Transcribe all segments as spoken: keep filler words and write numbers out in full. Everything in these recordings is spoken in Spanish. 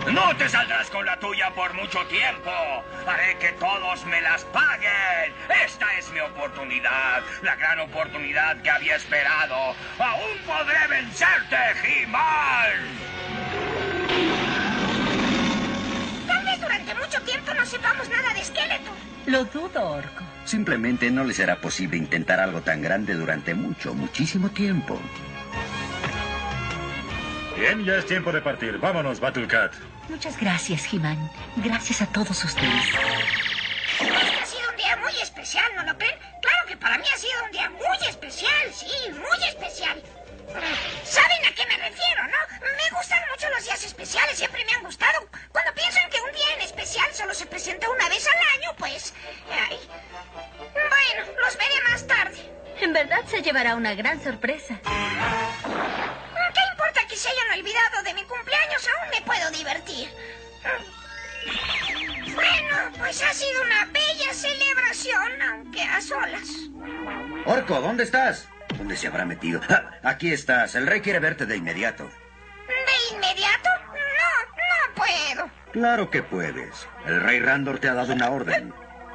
No te saldrás con la tuya por mucho tiempo. Haré que todos me las paguen. Esta es mi oportunidad, la gran oportunidad que había esperado. ¡Aún podré vencerte, He-Man! Tal vez durante mucho tiempo no sepamos nada de Skeletor. Lo dudo, Orco. Simplemente no le será posible intentar algo tan grande durante mucho, muchísimo tiempo. Bien, ya es tiempo de partir. Vámonos, Battlecat. Muchas gracias, He-Man. Gracias a todos ustedes. Este ha sido un día muy especial, ¿no lo creen? Claro que para mí ha sido un día muy especial, sí, muy especial. ¿Saben a qué me refiero, no? Me gustan mucho los días especiales, siempre me han gustado. Cuando pienso en que un día en especial solo se presenta una vez al año, pues... ay. Bueno, los veré más tarde. En verdad se llevará una gran sorpresa. ¿Qué importa que se hayan olvidado de mi cumpleaños? Aún me puedo divertir. Bueno, pues ha sido una bella celebración, aunque a solas. Orco, ¿dónde estás? ¿Dónde se habrá metido? Ah, aquí estás. El rey quiere verte de inmediato. ¿De inmediato? No, no puedo. Claro que puedes. El rey Randor te ha dado una orden.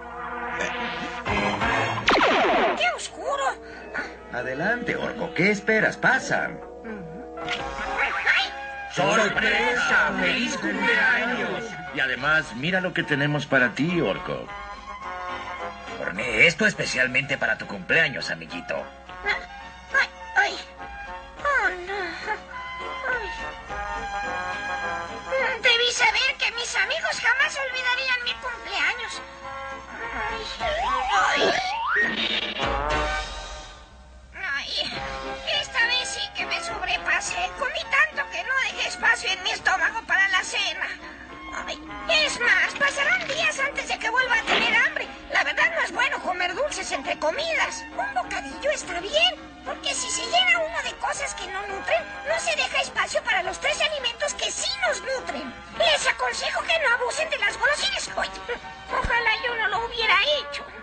¡Qué oscuro! Adelante, Orco. ¿Qué esperas? Pasa. ¡Ay! ¡Sorpresa! ¡Feliz cumpleaños! Y además, mira lo que tenemos para ti, Orco. Horné esto especialmente para tu cumpleaños, amiguito. ¡Ay! ¡Ay! ¡Oh, no! ¡Ay! Debí saber que mis amigos jamás olvidarían mi cumpleaños. ¡Ay! ¡Ay! ¡Ay! Esta vez sí que me sobrepasé. Comí tanto que no dejé espacio en mi estómago para la cena. Ay, es más, pasarán días antes de que vuelva a tener hambre. La verdad no es bueno comer dulces entre comidas. Un bocadillo está bien, porque si se llena uno de cosas que no nutren, no se deja espacio para los tres alimentos que sí nos nutren. Les aconsejo que no abusen de las golosinas. Ay, ojalá yo no lo hubiera hecho.